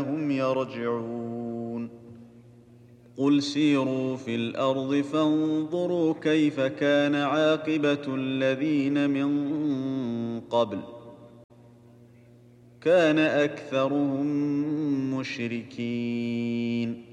هم يرجعون قل سيروا في الأرض فانظروا كيف كان عاقبة الذين من قبل كان أكثرهم مشركين